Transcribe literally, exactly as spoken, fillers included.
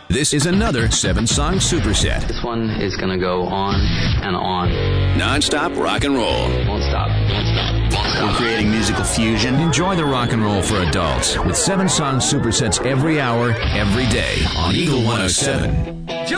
This is another seven-song superset. This one is going to go on and on. Non-stop rock and roll. Won't stop. Won't stop. Won't stop. We're creating musical fusion. Enjoy the rock and roll for adults with seven-song supersets every hour, every day on Eagle one oh seven.